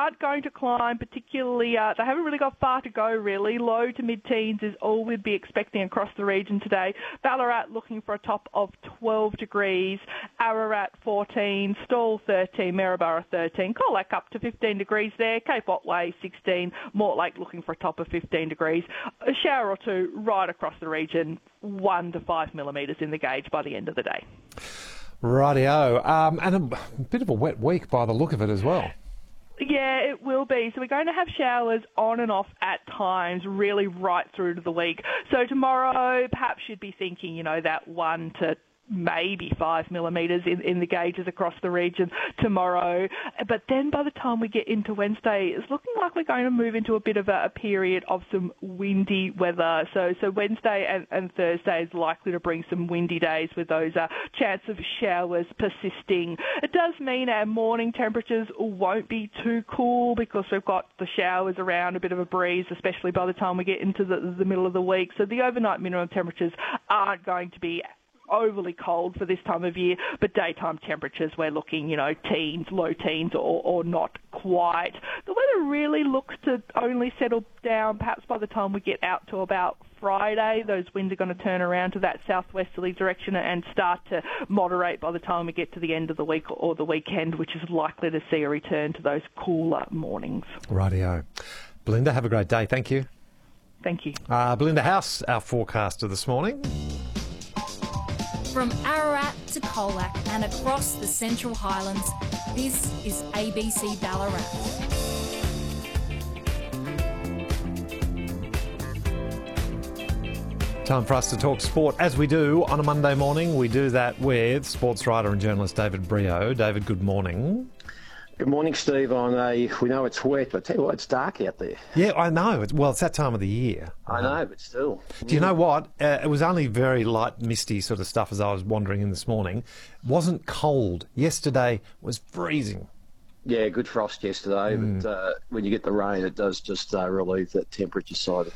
aren't going to climb particularly. They haven't really got far to go, really. Low to mid-teens is all we'd be expecting across the region today. Ballarat looking for a top of 12 degrees, Ararat 14, Stawell 13, Maryborough 13, Colac up to 15 degrees there, Cape Otway 16, Mortlake looking for a top of 15 degrees. A shower or two right across the region, 1 to 5 millimetres in the gauge by the end of the day. Rightio. And a bit of a wet week by the look of it as well. Yeah, it will be. So we're going to have showers on and off at times, really right through to the week. So tomorrow, perhaps you'd be thinking, that 1 to maybe 5 millimetres in the gauges across the region tomorrow. But then by the time we get into Wednesday, it's looking like we're going to move into a bit of a period of some windy weather. So Wednesday and Thursday is likely to bring some windy days with those chance of showers persisting. It does mean our morning temperatures won't be too cool because we've got the showers around, a bit of a breeze, especially by the time we get into the middle of the week. So the overnight minimum temperatures aren't going to be overly cold for this time of year, but daytime temperatures we're looking, teens, low teens or not quite. The weather really looks to only settle down perhaps by the time we get out to about Friday. Those winds are going to turn around to that southwesterly direction and start to moderate by the time we get to the end of the week or the weekend, which is likely to see a return to those cooler mornings. Rightio. Belinda, have a great day. Thank you. Thank you. Belinda House, our forecaster this morning. From Ararat to Colac and across the Central Highlands, this is ABC Ballarat. Time for us to talk sport, as we do on a Monday morning. We do that with sports writer and journalist David Brio. David, good morning. Good morning, Steve. We know it's wet, but I tell you what, it's dark out there. Yeah, I know. It's that time of the year. I know, but still. Do you know what? It was only very light, misty sort of stuff as I was wandering in this morning. It wasn't cold. Yesterday was freezing. Yeah, good frost yesterday, but when you get the rain, it does just relieve that temperature side of